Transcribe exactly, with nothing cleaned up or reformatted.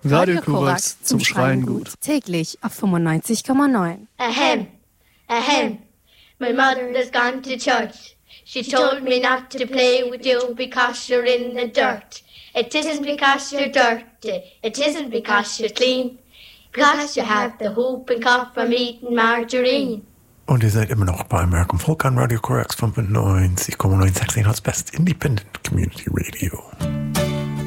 Radio Korax zum Schreien gut. Täglich auf fünfundneunzig Komma neun. Ahem, ahem. My mother has gone to church. She told me not to play with you because you're in the dirt. It isn't because you're dirty. It isn't because you're clean. Because you have the whooping cough from eating margarine. Und ihr seid immer noch bei American Folk an Radio Korax fünfundneunzig Komma neun Sachsen als Best Independent Community Radio.